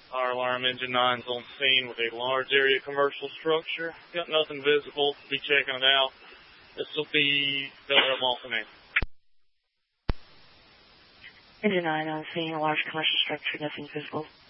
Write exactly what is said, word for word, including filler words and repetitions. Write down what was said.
Fire alarm engine nine's on scene with a large area commercial structure. Got nothing visible. Be checking it out. This will be Bel-Air Mall Command. Engine nine on scene, a large commercial structure, nothing visible.